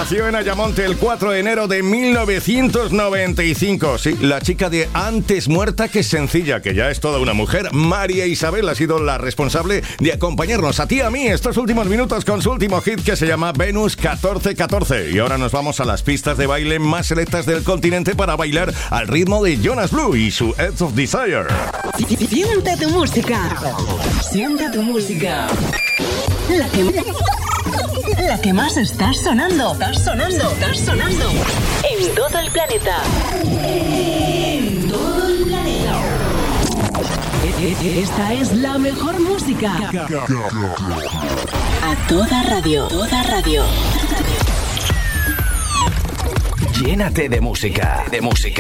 Nació en Ayamonte el 4 de enero de 1995. Sí, la chica de Antes muerta que sencilla, que ya es toda una mujer. María Isabel ha sido la responsable de acompañarnos a ti y a mí estos últimos minutos con su último hit que se llama Venus 1414. Y ahora nos vamos a las pistas de baile más selectas del continente para bailar al ritmo de Jonas Blue y su Edge of Desire. Siente tu música. Siente tu música. La que más está sonando. Está sonando. En todo el planeta. En todo el planeta. Esta es la mejor música. A toda radio. Llénate de música.